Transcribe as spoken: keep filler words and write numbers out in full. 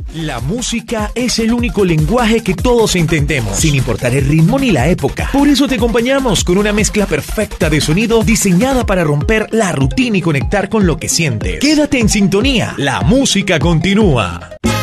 La música es el único lenguaje que todos entendemos, sin importar el ritmo ni la época. Por eso te acompañamos con una mezcla perfecta de sonido diseñada para romper la rutina y conectar con lo que sientes. Quédate en sintonía, la música continúa.